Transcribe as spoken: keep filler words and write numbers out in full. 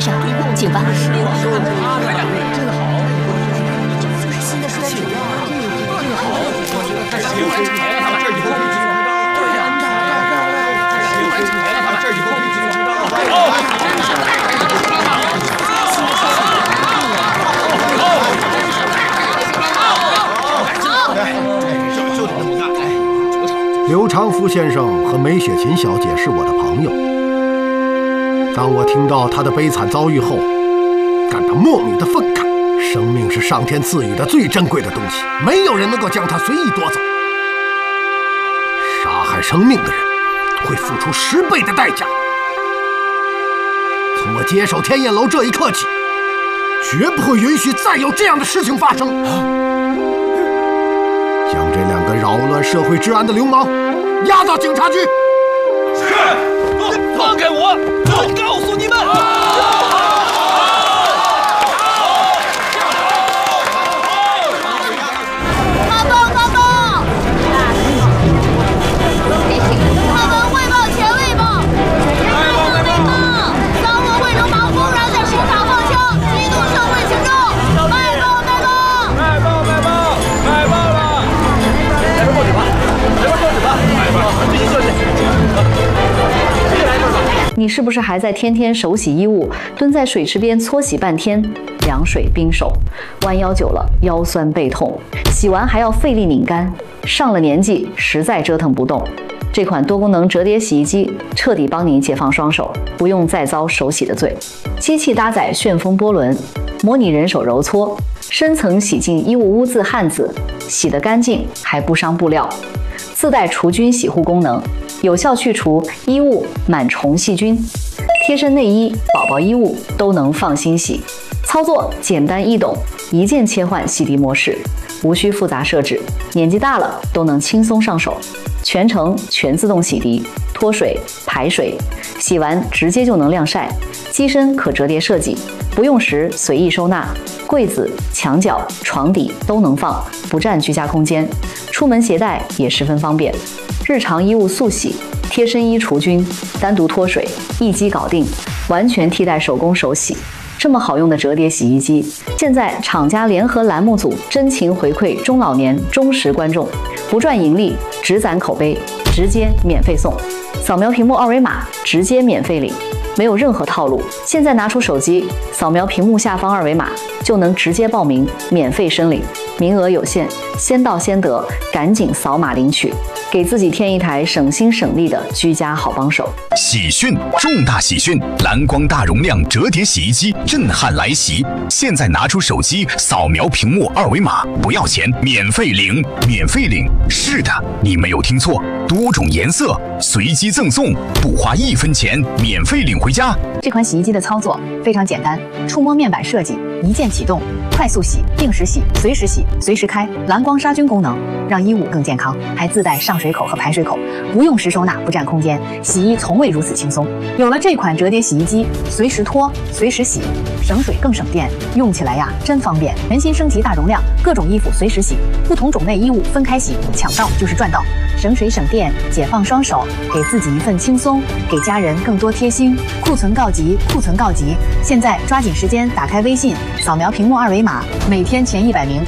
下，请吧。 真好，新的摔酒啊，这个好，我觉得太行完成了，他们这以后必须提高。对呀，太行完成了，他们这以后必须提高。 就得这么干。 刘长福先生和梅雪琴小姐是我的朋友。当我听到他的悲惨遭遇后，感到莫名的愤慨。生命是上天赐予的最珍贵的东西，没有人能够将它随意夺走。杀害生命的人会付出十倍的代价。从我接手天燕楼这一刻起，绝不会允许再有这样的事情发生。将这两个扰乱社会治安的流氓押到警察局。 是，放开我！我告诉你们。 你是不是还在天天手洗衣物，蹲在水池边搓洗半天，凉水冰手，弯腰久了腰酸背痛，洗完还要费力拧干，上了年纪实在折腾不动。这款多功能折叠洗衣机彻底帮你解放双手，不用再遭手洗的罪。机器搭载旋风波轮，模拟人手揉搓，深层洗净衣物污渍汗渍，洗得干净还不伤布料。自带除菌洗护功能，有效去除衣物螨虫细菌，贴身内衣、宝宝衣物都能放心洗。操作简单易懂，一键切换洗涤模式，无需复杂设置，年纪大了都能轻松上手。全程全自动洗涤，脱水、排水，洗完直接就能晾晒。机身可折叠设计，不用时随意收纳，柜子、墙角、床底都能放，不占居家空间。出门携带也十分方便。日常衣物速洗，贴身衣除菌，单独脱水，一机搞定，完全替代手工手洗。这么好用的折叠洗衣机，现在厂家联合栏目组真情回馈中老年忠实观众，不赚盈利，只攒口碑，直接免费送。扫描屏幕二维码，直接免费领，没有任何套路。现在拿出手机，扫描屏幕下方二维码，就能直接报名，免费申领。名额有限，先到先得，赶紧扫码领取，给自己添一台省心省力的居家好帮手。 喜讯，重大喜讯！蓝光大容量折叠洗衣机震撼来袭！现在拿出手机，扫描屏幕二维码，不要钱，免费领，免费领！是的，你没有听错，多种颜色随机赠送，不花一分钱，免费领回家。 这款洗衣机的操作非常简单，触摸面板设计，一键启动，快速洗、定时洗、随时洗、随时开，蓝光杀菌功能，让衣物更健康，还自带上水口和排水口，不用时收纳，不占空间，洗衣从未如此轻松。有了这款折叠洗衣机，随时脱，随时洗，省水更省电，用起来呀真方便。全新升级大容量，各种衣服随时洗，不同种类衣物分开洗，抢到就是赚到，省水省电，解放双手，给自己一份轻松，给家人更多贴心。库存告急，库存告急！现在抓紧时间打开微信，扫描屏幕二维码，每天前一百名